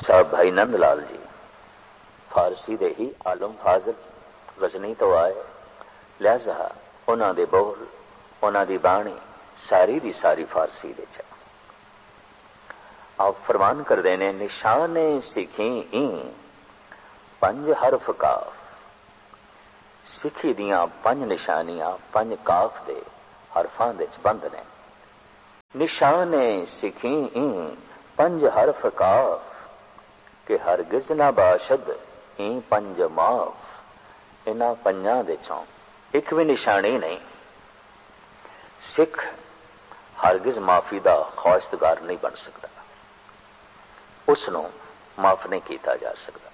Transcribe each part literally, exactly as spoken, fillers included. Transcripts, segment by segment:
साहब भाई नंद लाल जी फारसी दे ही आलम फाजिल गजनी तो आए, लिहाजा उन्हां दे बोल उन्हां दी बाणी सारी दी सारी फारसी दे च। आप फरमान करते ने निशाने सिखी ई पंज हरफ काफ, सिखी दियां पंज निशानियां पंज काफ दे हरफां दे च बंद ने। निशाने सिखी ई पंज हरफ काफ के हरगिज ना बाशद ई पंज माफ। इन्हां पंजां दे चों एक भी निशानी नहीं। सिख हरगिज माफी दा ख्वाहिशगार नहीं बन सकता, उसनों माफ नहीं किया जा सकता।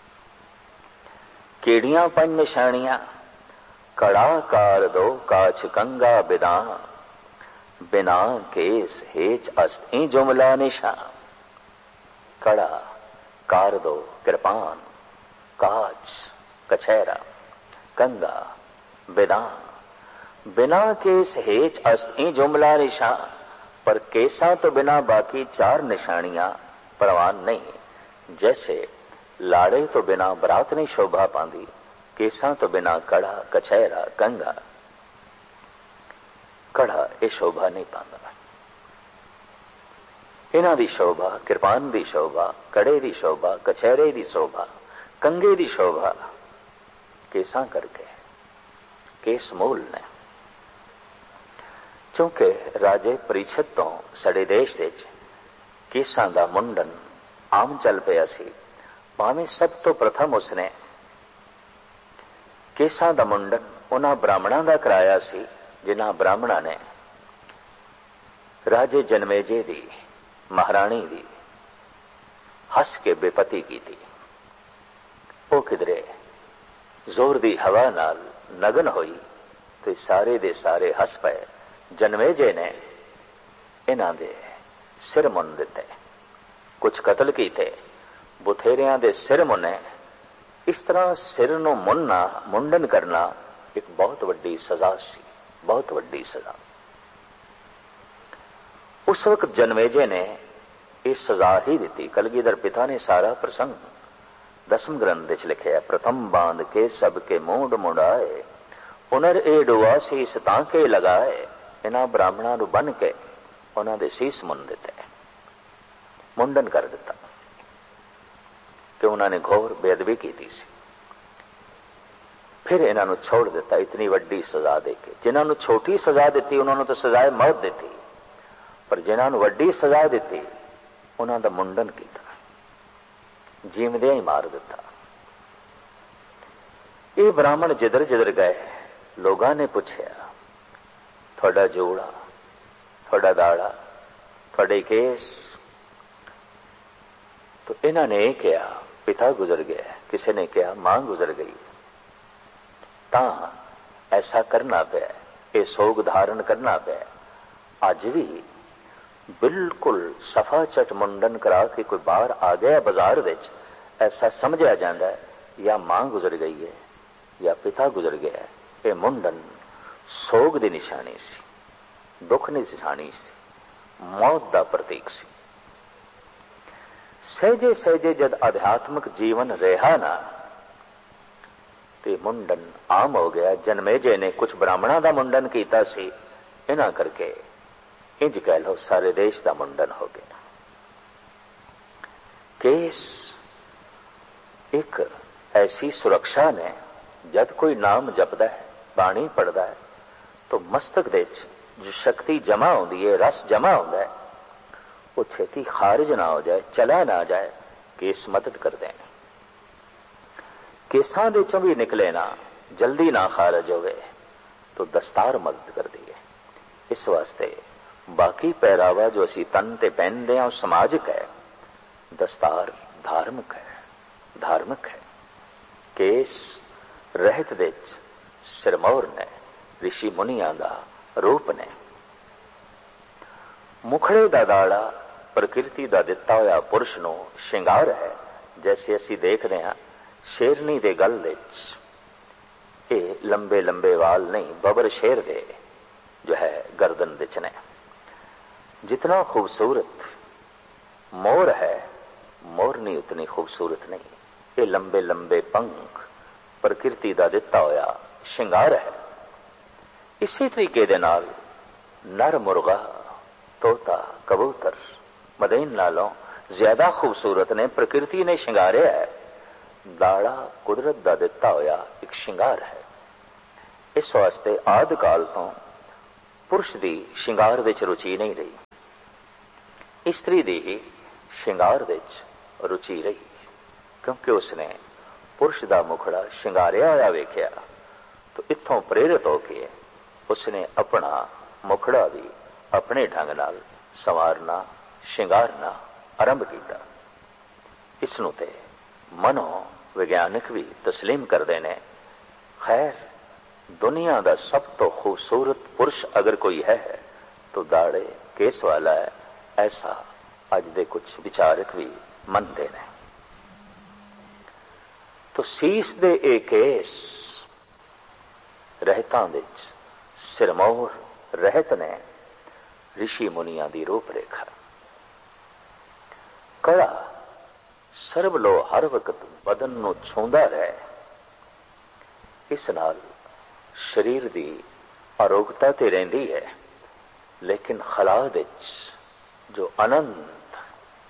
केड़ियां पंज निशानियां? कड़ा कार दो काछ कंगा बिदा, बिना केस हेच अस्त ई जुमला निशा। कड़ा कार दो कृपान, काच कछैरा, कंगा बिना, बिना केस हेच अस्त ई जुमला निशा। पर केसा तो बिना बाकी चार निशानियां परवान नहीं। जैसे लाड़े तो बिना बरात नहीं शोभा पांदी, केसा तो बिना कड़ा कछैरा कंगा कड़ा ये शोभा नहीं पांदा। इन्हां दी शोभा कृपान दी शोभा, कड़े दी शोभा, कछैरे दी शोभा, कंगे दी शोभा केसा करके केस मूल ने। क्योंकि राजे परीक्षित तो सड़े देश दे केसां दा मुंडन आम चल पिया सी। भावें सब तो प्रथम उसने केसां दा मुंडन उन्हां ब्राह्मणां दा कराया सी जिन्हां ब्राह्मणां ने राजे जनमेजे दी महाराणी दी हस के बेपती की थी। वो किधरे जोर दी हवा नाल नगन होई तो सारे दे सारे हस पे। जनमेजे ने इन्हां दे सिर मुन दिते, कुछ कतल कीते, बुथेरियां दे सिर मुने। इस तरह सिर नूं मुनना मुंडन करना एक बहुत वड्डी सजा सी, बहुत वड्डी सजा। उस वक्त जनमेजे ने यह सजा ही दी। कलगीधर पिता ने सारा प्रसंग दसम ग्रंथ विच लिखिया। प्रथम बांध के सबके मूंड मुंडाए, पुनर ए डुआ सीस तांके लगाए। इन्हां ब्राह्मणां नूं बन के उन्हां दे सीस मुन दिते, मुंडन कर दिता कि उन्होंने घोर बेअदबी की थी। फिर इन्हों छोड़ दिता इतनी वड्डी सजा देके। जिन्होंने छोटी सजा दी उन्होंने तो सजाए मौत दी, पर जिन्होंने वड्डी सजा दी उन्हों का मुंडन किया, जीवदिया ही मार दिता। ये ब्राह्मण जिधर जिधर गए लोगों ने पूछया, थोड़ा जोड़ा, थोड़ा दाड़ा, थोड़े केस। तो इन्होंने यह कहा पिता गुजर गया, किसी ने कहा मां गुजर गई। ता ऐसा करना पाया, ये सोग धारण करना पाया। अज भी बिल्कुल सफा चट मुंडन करा के कोई बाहर आ गया बाजार विच, ऐसा समझा जाता है या मां गुजर गई है या पिता गुजर गया है। ये मुंडन सोग की निशानी सी, दुख की निशानी सी, मौत का प्रतीक सी। सहजे सहजे जद आध्यात्मिक जीवन रहा ना ते मुंडन आम हो गया। जनमेजे ने कुछ ब्राह्मणों का मुंडन किया सी, इन्हां करके इंज कह लो सारे देश का मुंडन हो गया। केस एक ऐसी सुरक्षा ने, जब कोई नाम जपदा है, बाणी पढ़दा है, तो मस्तक दे जो शक्ति जमा होती है, रस जमा होता है, वो छेती खारिज ना हो जाए, चला ना जाए। केस मदद कर दें, केसां दे चों भी निकले ना, जल्दी ना खारिज होवे तो दस्तार मदद कर दी है। इस वास्ते बाकी पहरावा जो असी तन ते पहनते हैं समाजिक है, दस्तार धार्मिक है, धार्मिक है। केस रहत दे सिरमौर ने, ऋषि मुनियां दा रूप ने। मुखड़े दा दाड़ा प्रकृति दा दिता होया पुरुष नूं श्रृंगार है। जैसे असी देखते हैं शेरनी दे गल विच ये लंबे लंबे वाल नहीं, बबर शेर दे जो है गर्दन विच ने। जितना खूबसूरत मोर है, मोरनी इतनी खूबसूरत नहीं। ये लंबे लंबे पंख प्रकृति का दिता होया श्रृंगार है। इसी तरीके दे नाल नर मुर्गा, तोता, कबूतर मदीन नालों ज्यादा खूबसूरत ने, प्रकृति ने श्रृंगारिया है। दाड़ा कुदरत का दिता होया एक श्रृंगार है। इस वास्ते आदि काल तो पुरुष की श्रृंगार विच रुचि नहीं रही, स्त्री की ही श्रृंगार विच रुचि रही, क्योंकि उसने पुरुष का मुखड़ा श्रृंगारिया होया वेख्या। तो इत्थों प्रेरित होके उसने अपना मुखड़ा भी अपने ढंग नाल संवारना, श्रृंगारना आरंभ किया। इसनूं ते मनो विज्ञानिक भी तस्लीम करते हैं। खैर, दुनिया का सब तो खूबसूरत पुरुष अगर कोई है तो दाड़े केस वाला है, ऐसा अज दे कुछ विचारक भी मनते हैं। तो सीस दे ए केस रहतां विच सिरमौर रहत ने ऋषि मुनिया की रूपरेखा। कड़ा सर्व लो हर वक्त बदन नूं छूंदा रहे, इस नाल शरीर की आरोग्यता ते रहिंदी है, लेकिन खला विच जो अनंत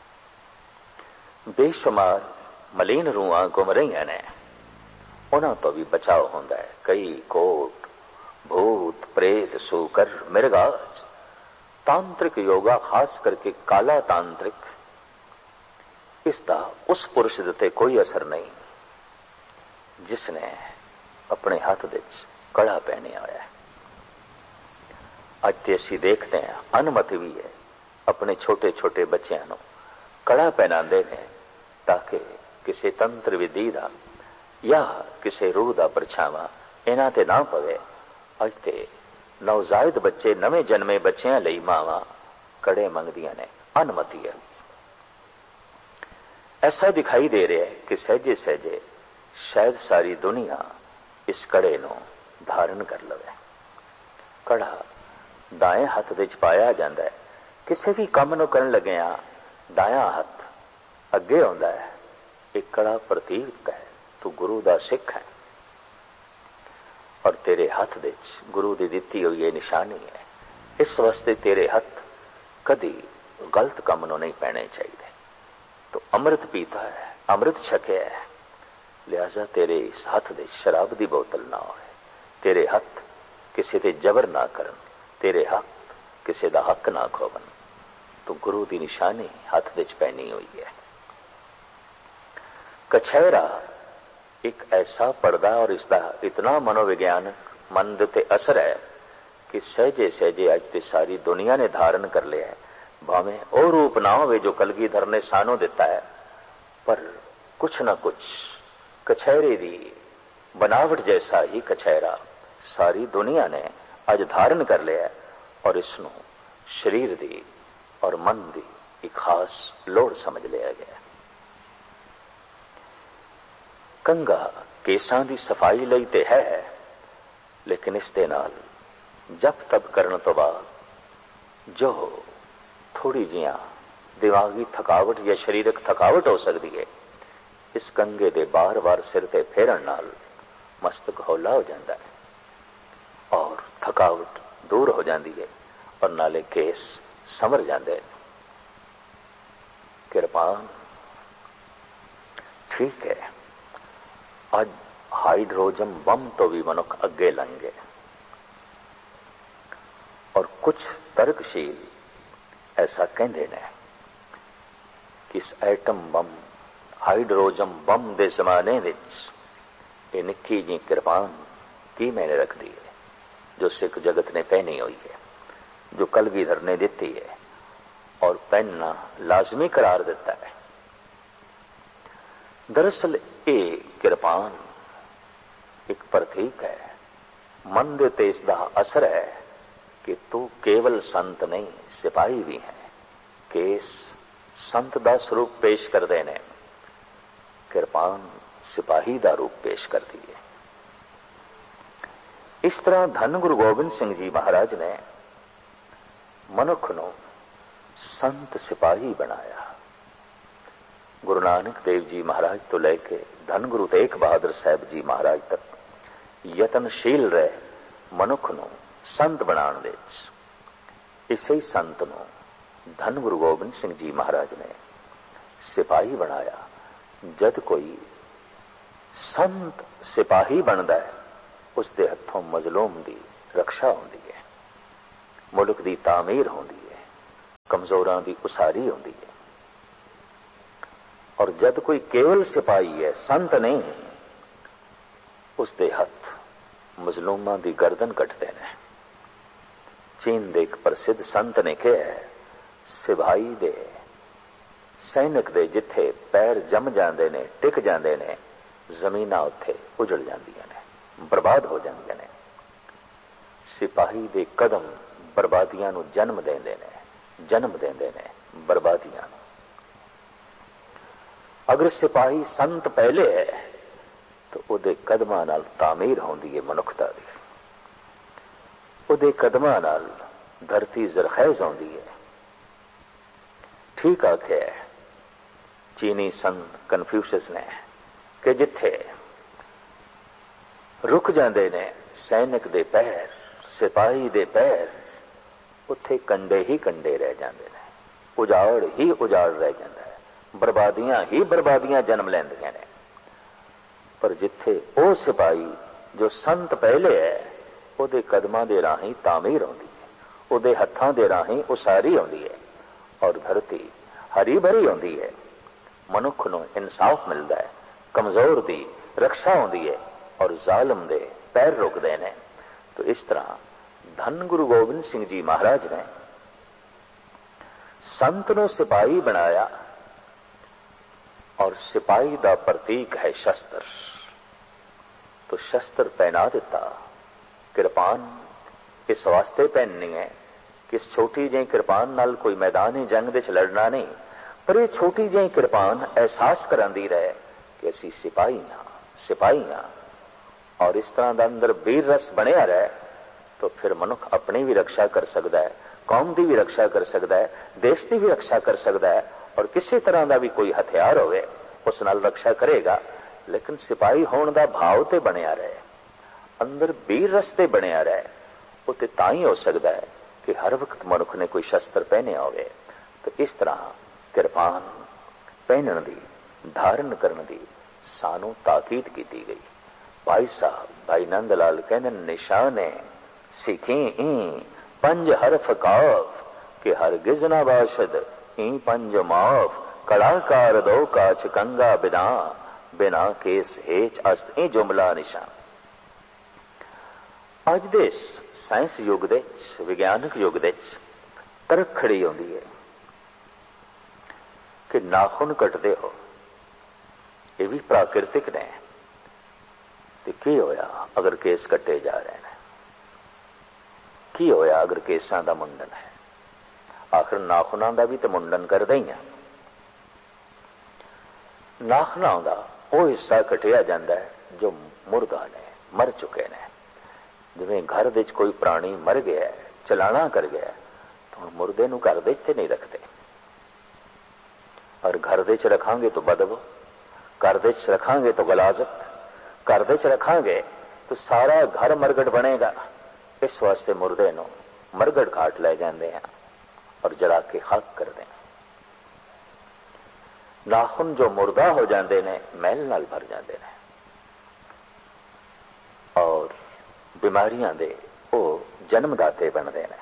बेशुमार मलीन रूहां घुम रही ने, उन्हां तो भी बचाव होंदा है। कई कोट भूत प्रेत सूकर मिर्गाज, तांत्रिक योगा खास करके काला तांत्रिक, इसका उस पुरुष दे कोई असर नहीं जिसने अपने हाथ विच कड़ा पहने होया है। अज ते असीं देखते हैं अनुमति भी है, अपने छोटे छोटे बच्चों को कड़ा पहनाते हैं ताकि किसी तंत्र विधि का या किसी रूह का परछावा इन्हां ते ना पवे। अज ते नवजायद बच्चे, नवे जन्मे बच्चों लई मावां कड़े मंगदियां ने, अनुमति है। ऐसा दिखाई दे रहा है कि सहजे सहजे शायद सारी दुनिया इस कड़े नूं धारण कर लवे। कड़ा दाएं हाथ विच पाया जाता है। किसी भी काम नूं करन लगिया दाया हाथ अगे आउंदा है। एक कड़ा प्रतीक है, तू गुरु दा सिख है और तेरे हाथ विच गुरु दी दित्ती हुई ये निशानी है। इस वास्ते तेरे हाथ कदी गलत काम नूं नहीं पैने चाहिए। तो अमृत पीता है, अमृत छकिया है, लिहाजा तेरे इस हाथ दे शराब दी बोतल ना होए, तेरे हाथ किसी ते जबर ना करन, तेरे हाथ किसी दा हक ना खोवन। तो गुरु दी निशानी हाथ विच पहनी हुई है। कछहरा एक ऐसा पर्दा और इसका इतना मनोविज्ञानक मन दे असर है कि सहजे सहजे अज ते सारी दुनिया ने धारण कर लिया है। भावें और रूप ना हो जो कलगीधर ने सानू दिता है, पर कुछ ना कुछ कछहरे दी बनावट जैसा ही कछहरा सारी दुनिया ने अज धारण कर लिया है और इसनों शरीर दी और मन दी एक खास लोड़ समझ लिया गया। कंगा केसां दी सफाई लई ते है, लेकिन इस दे नाल जप तप करने तो बाद जो थोड़ी जिया दिमागी थकावट या शरीरक थकावट हो सकती है, इस कंगे दे बार बार सिर ते फेरन नाल मस्तक हौला हो जाता है और थकावट दूर हो जाती है और नाले केस संवर जाते हैं। किरपान ठीक है, अज हाइड्रोजन बम तो भी मनुख अगे लंघ गए और कुछ तर्कशील ऐसा कहते हैं कि इस एटम बम हाइड्रोजन बम के जमाने विच ये निक्की जी किरपान की मैंने रख दी है जो सिख जगत ने पहनी हुई है, जो कलगीधर ने दी है और पहनना लाजमी करार देता है। दरअसल ये किरपान एक प्रतीक है, मन दे ते इसदा असर है कि तू केवल संत नहीं सिपाही भी है। केस संत दा स्वरूप पेश कर देने, किरपान सिपाही दा रूप पेश करती है। इस तरह धन गुरु गोबिंद सिंह जी महाराज ने मनुख नूं संत सिपाही बनाया। गुरु नानक देव जी महाराज तो लैके धन गुरु तेग बहादुर साहब जी महाराज तक यतनशील रहे मनुख नूं संत बनाउण दे विच। इसे ही संत नूं धन गुरु गोबिंद सिंह जी महाराज ने सिपाही बनाया। जद कोई संत सिपाही बनता है उसके हथों मजलूम की रक्षा होती है, मुल्क की तामीर होती है, कमजोरां की उसारी होती है। और जद कोई केवल सिपाही है, संत नहीं, उसके हथ मजलूमां की गर्दन कटते हैं। चीन के एक प्रसिद्ध संत ने कहा है, सिपाही दे सैनिक दे जिथे पैर जम जाते ने, टिक जाते ने, जमीनां उत्थे उजड़ जांदियां ने, बर्बाद हो जांदियां ने। सिपाही दे कदम बर्बादियां नूं जन्म देंदे ने, जन्म देंदे ने बर्बादियां नूं। अगर सिपाही संत पहले है तो उहदे कदमां नाल तामीर होंदी है मनुखता दी, उहदे कदमां नाल धरती जरखैज होंदी है। ठीक आख्या है चीनी संत कन्फ्यूशस ने कि जिथे रुक जाते ने सैनिक दे पैर, सिपाही दे पैर, उत्थे कंडे ही कंडे रह जाते हैं, उजाड़ ही उजाड़ रह जाता है, बर्बादियां ही बर्बादियां जन्म लैंदियां ने। पर जिथे वो सिपाही जो संत पहले है, उहदे कदमां दे राही तामीर होंदी है, उहदे हत्थां दे राही उसारी होंदी है और धरती हरी भरी होंदी है। मनुख नूं इंसाफ मिलता है, कमजोर दी रक्षा होंदी है और जालिम दे पैर रुकते हैं। तो इस तरह धन गुरु गोबिंद सिंह जी महाराज ने संत नूं सिपाही बनाया और सिपाही का प्रतीक है शस्त्र। तो शस्त्र पहना दिता। कृपान इस वास्ते पहननी है कि इस छोटी जी कृपान नाल कोई मैदानी जंग दे च लड़ना नहीं, पर यह छोटी जी कृपान एहसास करांदी रहे कि असी सिपाही हाँ, सिपाही हाँ। और इस तरह का अंदर वीर रस बनया रहे तो फिर मनुख अपनी भी रक्षा कर सकता है, कौम की भी रक्षा कर सकता है, देश की भी रक्षा कर सकता है। और किसी तरह का भी कोई हथियार होवे उस नाल रक्षा करेगा। लेकिन सिपाही होने का भाव तो बनया रहे, अंदर वीर रस ते बनया रहे, वो तो तां ही हो सकता है कि हर वक्त मनुख ने कोई शस्त्र पहने होवे। तो इस तरह कृपान पहनण दी, धारण करने की सानू ताकीद की गई। भाई साहब भाई नंद लाल कहने निशाने सीखी ई पंज हरफ काफ के हरगिज ना बाशद ई पंज माफ कड़ाकार दो काच कंगा बिना बिना केस हेच अस्त ई जुमला निशान। अज दे साइंस युग दे विज्ञानक युग दे तरक खड़ी होंदी है कि नाखून कटते हो, ये भी प्राकृतिक ने। तो की होया अगर केस कटे जा रहे हैं, की होया अगर केसां दा मुंडन है। आखिर नाखूनां दा भी तो मुंडन करदे ही हैं। नाखूनां दा वो हिस्सा कटिया जाता है जो मुर्दा ने, मर चुके ने। जिवें घर दे च कोई प्राणी मर गया है, चलाना कर गया है, तो मुर्दे नूं घर दे च ते नहीं रखते। और घर दे च रखांगे तो बदबू, घर दे च रखांगे तो गलाजत, घर दे च रखांगे तो सारा घर मरगट बनेगा। इस वास्ते मुर्दे नूं मरगट घाट ले जाते हैं और जला के खाक करते हैं। नाखून जो मुर्दा हो जाते ने मैल नाल भर जाते हैं और बीमारियां दे वो जन्मदाते बनते हैं।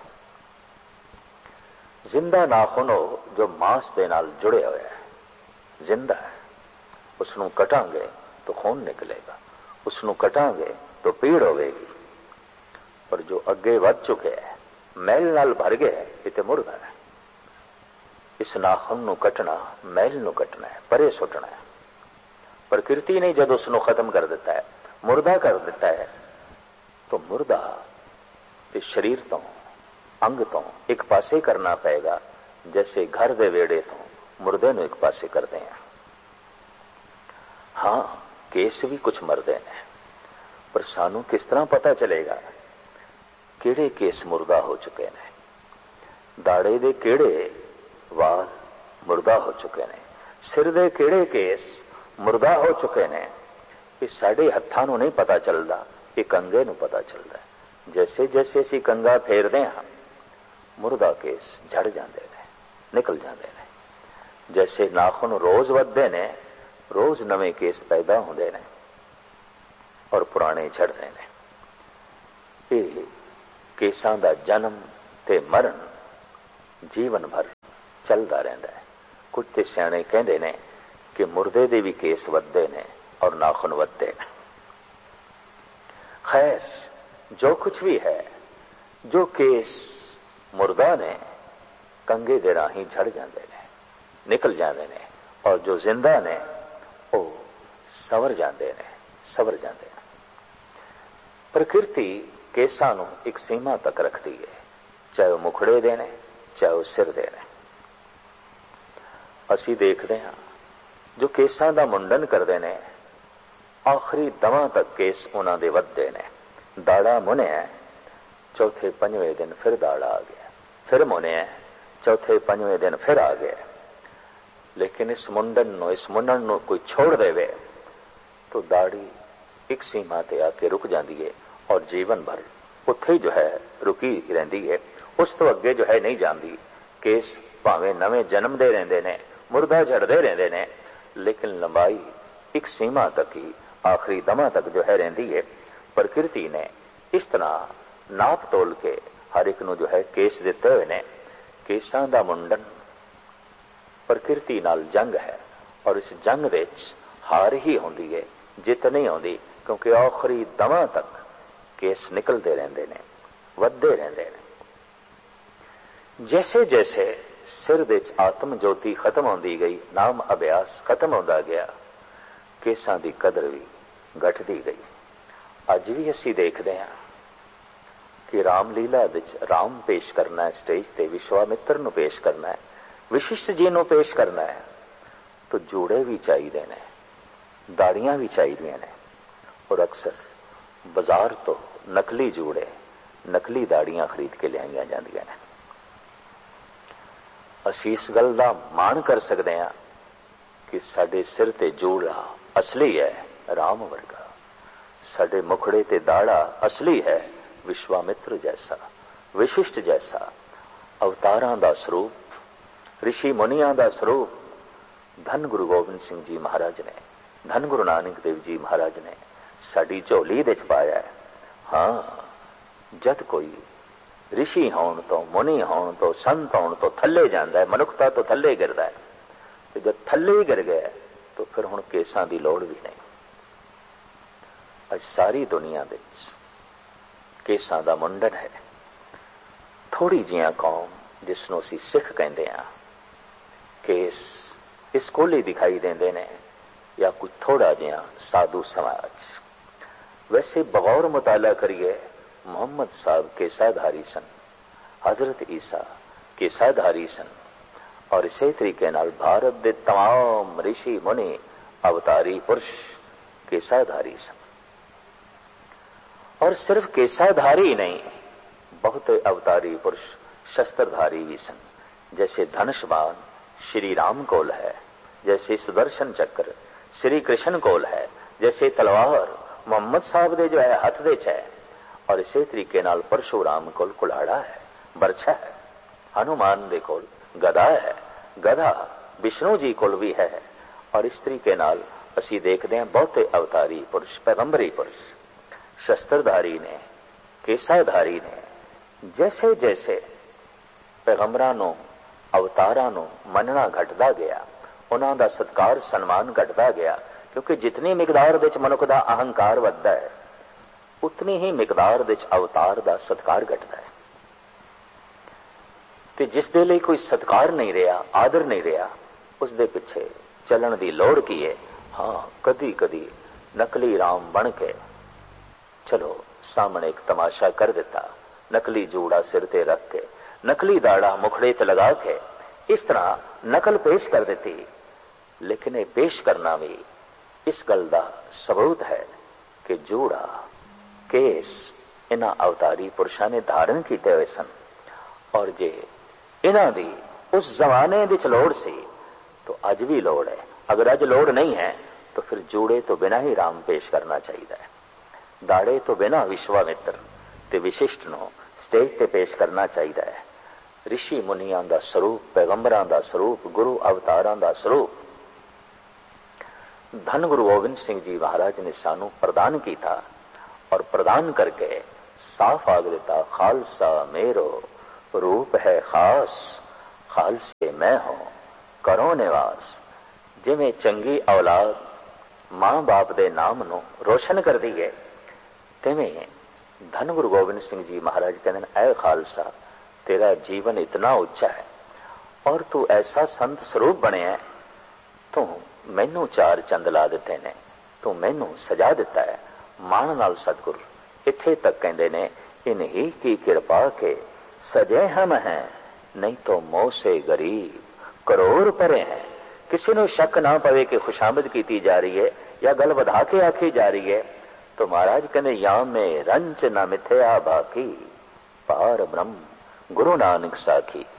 जिंदा नाखून हो जो मांस दे नाल जुड़े हुए है, जिंदा है, उसनों कटांगे तो खून निकलेगा, उसनों कटांगे तो पीड़ होगी। और जो अगे वध चुके हैं, मैल नाल भर गए, इते मुर्दा है। इस नाखून नूं कटना, मैल नूं कटना है, परे सुटना है। प्रकृति ने जब उसनों खत्म कर देता है, मुर्दा कर देता है, तो मुर्दा ते शरीर तो अंग तो एक पासे करना पड़ेगा, जैसे घर दे वेड़े तो मुर्दे नूं एक पासे करते हैं। हाँ, केस भी कुछ मरदे ने, पर सानू किस तरह पता चलेगा केड़े केस मुर्दा हो चुके ने, दाड़े दे केड़े वाल मुर्दा हो चुके ने, सिर दे किहड़े केस मुर्दा हो चुके ने, ये साडे हत्थां नूं नहीं पता चलदा, ये कंगे नूं पता चलदा है। जैसे जैसे असीं कंगा फेरदे हां मुर्दा केस झड़ जांदे ने, निकल जांदे ने। जैसे नाखून रोज वधदे ने, रोज नवे केस पैदा होंदे ने और पुराने झड़दे ने। ये केसां दा जन्म ते मरण जीवन भर चलदा रहिंदा है। कुछ ते सियाणे कहंदे ने कि मुर्दे दे भी केस वधदे ने और नाखून वधदे ने। खैर, जो कुछ भी है, जो केस मुर्दा ने कंगे दे राही झड़ जांदे ने, निकल जांदे ने, और जो जिंदा ने वो सवर जांदे ने, सवर जांदे ने। प्रकृति केसां नूं एक सीमा तक रखती है, चाहे वो मुखड़े दे ने, चाहे वो सिर दे ने। असीं देखदे हां जो केसां दा मुंडन करदे ने, आखिरी दमां तक केस उन्हां दे वधदे ने। दाड़ा मुनिया, चौथे पंजवें दिन फिर दाड़ा आ गया, फिर मुनिया, चौथे पंजवें दिन फिर आ गया। लेकिन इस मुंडन नूं, इस मुंडन नूं कोई छोड़ देवे तो दाढ़ी एक सीमा ते आके रुक जाती है और जीवन भर उत्थे ही जो है रुकी रहिंदी है, उस तो अगे जो है नहीं जाती। केस भावें नवें जन्म दे रहिंदे ने, मुर्दा झड़दे रहिंदे ने, लेकिन लंबाई एक सीमा तक ही, आखिरी दमा तक जो है रहिंदी है। प्रकृति ने इस तरह नाप तोल के हर एक नूं जो है केस दिते हुए ने। केसां दा मुंडन प्रकृति नाल जंग है और इस जंग विच हार ही होंदी है, जित नहीं आउंदी, क्योंकि आखिरी दमा तक केस निकलते रहंदे ने, वधदे रहंदे ने। जैसे जैसे सिर विच आत्म ज्योति खत्म होंदी गई, नाम अभ्यास खत्म होंदा गया, केसां दी कदर भी घटदी गई। अज भी असीं देखदे हां कि रामलीला विच राम पेश करना है, स्टेज ते विश्वामित्र नूं पेश करना है, विशिष्ट जी नूं पेश करना है, तो जूड़े भी चाहिए ने, दाड़ियां भी चाहिए ने, और अक्सर बाजार तो नकली जूड़े, नकली दाड़ियां खरीद के लियाईया जांदियां ने। असीं इस गल दा माण कर सकते हैं कि साडे सिर ते जूड़ा असली है राम वर्गा, साडे मुखड़े ते दाड़ा असली है विश्वामित्र जैसा, विशिष्ट जैसा। अवतारां दा स्वरूप, ऋषि मुनियां दा स्वरूप धन गुरु गोबिंद सिंह जी महाराज ने, धन गुरु नानक देव जी महाराज ने साडी झोली दे च पाया है। हाँ, जद कोई ऋषि होण तो, मुनि होण तो, संत होण तो थल्ले जांदा है, मनुखता तो थल्ले गिरदा है, ते जद थल्ले ही गिर गया तो फिर हुण केसां दी लोड़ भी नहीं। अज सारी दुनिया विच केसां दा मुंडन है। थोड़ी जिहियां कौम जिसनों असीं सिख कहंदे हां, केस इस कोल ही दिखाई देंदे ने, या कुछ थोड़ा जिहा साधु समाज। वैसे बगौर मुताला करिए, मोहम्मद साहब केसाधारी सन, हजरत ईसा केसाधारी सन, और इसे तरीके नाल भारत दे तमाम ऋषि मुनि अवतारी पुरुष केसाधारी सन। और सिर्फ केसाधारी नहीं, बहुत अवतारी पुरुष शस्त्रधारी भी सन। जैसे धनुष्बाण श्री राम कोल है, जैसे सुदर्शन चक्र श्री कृष्ण कोल है, जैसे तलवार मोहम्मद साहब दे जो है हथ दे च है, और इसे तरीके नाल परशुराम कोल कुल्हाड़ा है, बरछा है। हनुमान दे कोल गदा है, गदा विष्णु जी कोल भी है। और इस तरीके नाल असी देखते हैं बहुते अवतारी पुरुष, पैगंबरी पुरुष, शस्त्रधारी ने, केसाधारी ने, जैसे जैसे पैगंबरां नूं अवतारां नूं मनना घटदा गया, उन्हां दा सत्कार सन्मान घटदा गया। क्योंकि जितनी मिकदार विच मनुख दा अहंकार वधदा है, उतनी ही मिकदार विच अवतार दा सत्कार घटदा है। ते जिस दे लई कोई सत्कार नहीं रहा, आदर नहीं रहा, उस दे पिछे चलण दी लोड़ की है। हाँ, कदी कदी नकली राम बन के चलो सामने एक तमाशा कर दिता, नकली जूड़ा सिर ते रख के, नकली दाड़ा मुखड़े ते लगा के, इस तरह नकल पेश कर देती। लेकिन ये पेश करना भी इस गल दा सबूत है कि जूड़ा केस इन्हां अवतारी पुरुषां ने धारण कीते हुए सन। और जे इन्हां दी उस जमाने विच लोड़ सी तो अज भी लोड़ है। अगर अज लोड़ नहीं है तो फिर जूड़े तो बिना ही राम पेश करना चाहिए। दाड़े तो बिना विश्वामित्र ते विशिष्ट नो स्टेज ते पेश करना चाहिए। ऋषि मुनियां दा स्वरूप, पैगंबरां दा स्वरूप, गुरु अवतारां दा स्वरूप धन गुरु गोबिंद सिंह जी महाराज ने सानू प्रदान किया और प्रदान करके साफ आग दिता, खालसा मेरो रूप है खास, खालसे मैं हूं करो निवास। जिवें चंगी औलाद मां बाप दे नाम नू रोशन कर दी है, तिवें धन गुरु गोबिंद सिंह जी महाराज कहते हैं, ऐ खालसा तेरा जीवन इतना उच्चा है और तू ऐसा संत स्वरूप बने है, तू मैनू चार चंद ला दिते ने, तू मैनू सजा दिता है। मान नाल सतगुर इत्थे तक कहते ने, इन्हीं की कृपा के सजे हम हैं, नहीं तो मोह से गरीब करोड़ परे हैं। किसी को शक ना पवे कि खुशामद की जा रही है या गल बढ़ा के आखी जा रही है, तो महाराज कहते या में रंच न मिथ्या बाकी, पार ब्रह्म गुरु नानक साखी।